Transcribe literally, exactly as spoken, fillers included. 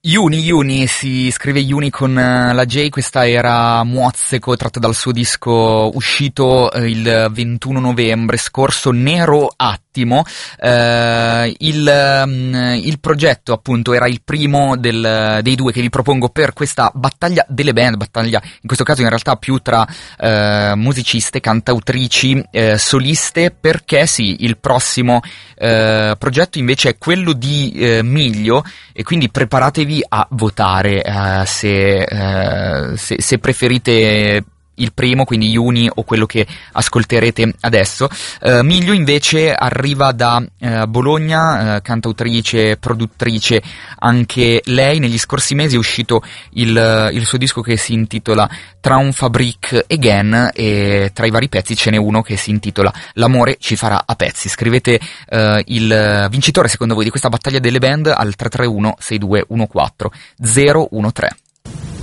Iuni, Iuni, si scrive Iuni con eh, la J, questa era Muozzeco, tratto dal suo disco uscito eh, il ventuno novembre scorso, Nero Attimo. Eh, il, um, il progetto appunto era il primo del, dei due che vi propongo per questa battaglia delle band, battaglia in questo caso in realtà più tra eh, musiciste, cantautrici, eh, soliste, perché sì, il prossimo eh, progetto invece è quello di eh, Miglio, e quindi preparatevi a votare uh, se, uh, se, se preferite il primo, quindi Iuni, o quello che ascolterete adesso. Uh, Miglio invece arriva da uh, Bologna, uh, cantautrice, produttrice anche lei. Negli scorsi mesi è uscito il, il suo disco che si intitola Traumfabrik Again, e tra i vari pezzi ce n'è uno che si intitola L'amore ci farà a pezzi. Scrivete uh, il vincitore secondo voi di questa battaglia delle band al tre tre uno sei due uno quattro zero uno tre.